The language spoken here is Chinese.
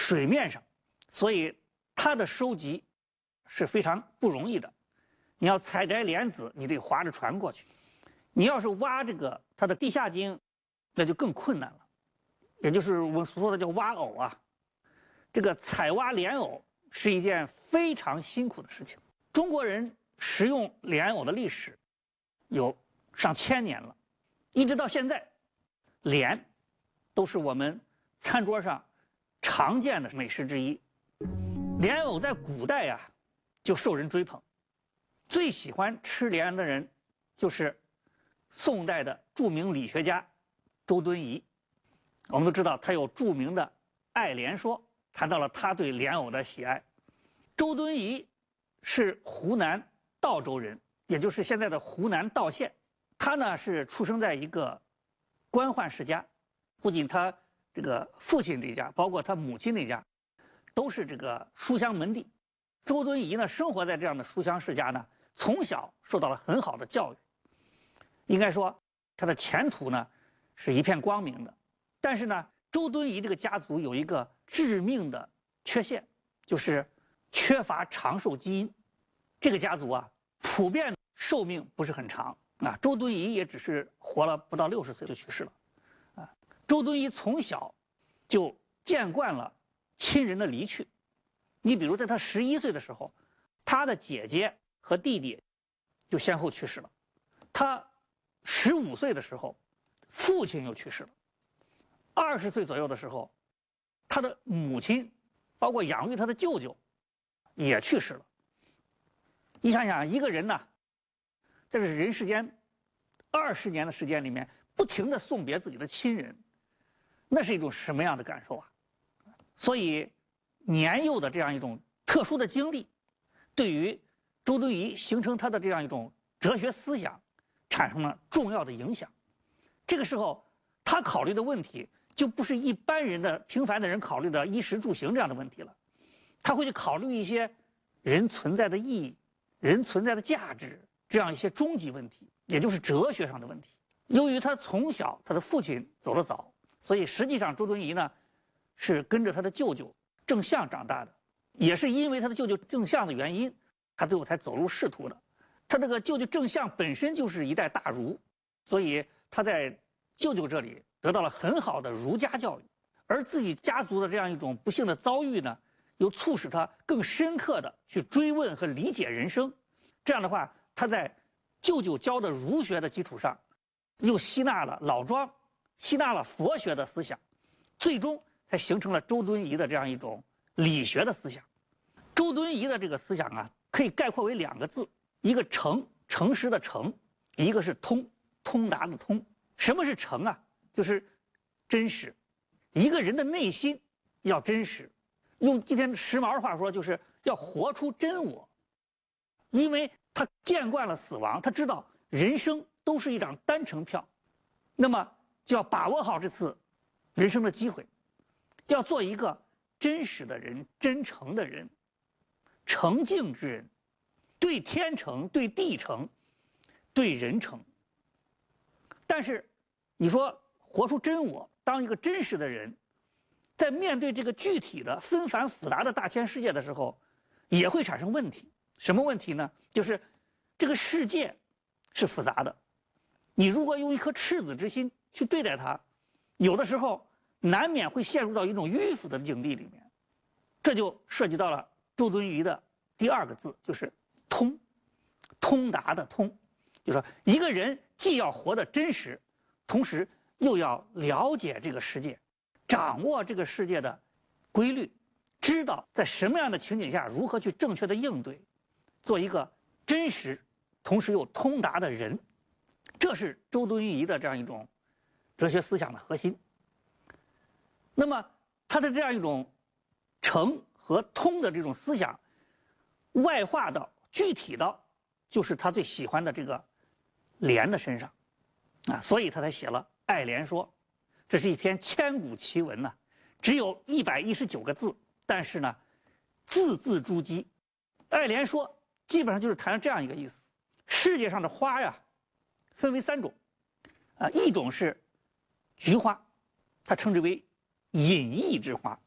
水面上，所以它的收集是非常不容易的。你要采摘莲子，你得划着船过去；你要是挖这个它的地下茎，那就更困难了，也就是我们所说的叫挖藕啊。这个采挖莲藕是一件非常辛苦的事情。中国人食用莲藕的历史有上千年了，一直到现在，莲都是我们餐桌上常见的美食之一。莲藕在古代呀，就受人追捧，最喜欢吃莲的人就是宋代的著名理学家周敦颐。我们都知道他有著名的《爱莲说》，谈到了他对莲藕的喜爱。周敦颐是湖南道州人，也就是现在的湖南道县。他呢是出生在一个官宦世家，不仅他这个父亲这家，包括他母亲那家，都是这个书香门第。周敦颐呢生活在这样的书香世家呢，从小受到了很好的教育，应该说他的前途呢是一片光明的。但是呢，周敦颐这个家族有一个致命的缺陷，就是缺乏长寿基因。这个家族啊，普遍寿命不是很长啊。周敦颐也只是活了不到60岁就去世了啊。周敦颐从小就见惯了亲人的离去。你比如在他11岁的时候，他的姐姐和弟弟就先后去世了。他15岁的时候，父亲又去世了。20岁左右的时候，他的母亲，包括养育他的舅舅，也去世了。你想想，一个人呢，在这人世间20年的时间里面，不停地送别自己的亲人，那是一种什么样的感受啊？所以，年幼的这样一种特殊的经历，对于周敦颐形成他的这样一种哲学思想，产生了重要的影响。这个时候，他考虑的问题就不是一般人的平凡的人考虑的衣食住行这样的问题了，他会去考虑一些人存在的意义、人存在的价值这样一些终极问题，也就是哲学上的问题。由于他从小他的父亲走得早，所以实际上周敦颐呢是跟着他的舅舅郑相长大的，也是因为他的舅舅郑相的原因，他最后才走入仕途的。他这个舅舅郑相本身就是一代大儒，所以他在舅舅这里得到了很好的儒家教育，而自己家族的这样一种不幸的遭遇呢，又促使他更深刻的去追问和理解人生。这样的话，他在舅舅教的儒学的基础上，又吸纳了老庄，吸纳了佛学的思想，最终才形成了周敦颐的这样一种理学的思想。周敦颐的这个思想啊，可以概括为2个字，一个诚，诚实的诚，一个是通，通达的通。什么是诚啊？就是真实。一个人的内心要真实，用今天时髦的话说，就是要活出真我。因为他见惯了死亡，他知道人生都是一张单程票，那么就要把握好这次人生的机会，要做一个真实的人、真诚的人、诚敬之人，对天诚、对地诚、对人诚。但是你说活出真我，当一个真实的人，在面对这个具体的纷繁复杂的大千世界的时候，也会产生问题。什么问题呢？就是这个世界是复杂的，你如果用一颗赤子之心去对待它，有的时候难免会陷入到一种迂腐的境地里面。这就涉及到了周敦颐的第2个字，就是通，通达的通。就是说一个人既要活得真实，同时又要了解这个世界，掌握这个世界的规律，知道在什么样的情景下如何去正确的应对，做一个真实同时又通达的人。这是周敦颐的这样一种哲学思想的核心。那么他的这样一种诚和通的这种思想，外化到具体到就是他最喜欢的这个莲的身上啊，所以他才写了《爱莲说》。这是一篇千古奇文呢，只有119个字，但是呢，字字珠玑。《爱莲说》基本上就是谈这样一个意思：世界上的花呀，分为3种，一种是菊花，它称之为隐逸之花，